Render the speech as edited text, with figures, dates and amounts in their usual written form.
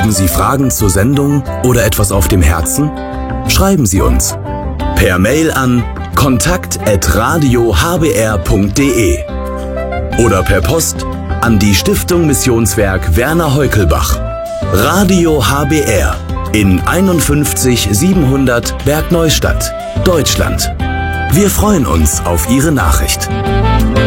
Haben Sie Fragen zur Sendung oder etwas auf dem Herzen? Schreiben Sie uns per Mail an kontakt@radiohbr.de oder per Post an die Stiftung Missionswerk Werner Heukelbach, Radio HBR in 51 700 Bergneustadt, Deutschland. Wir freuen uns auf Ihre Nachricht.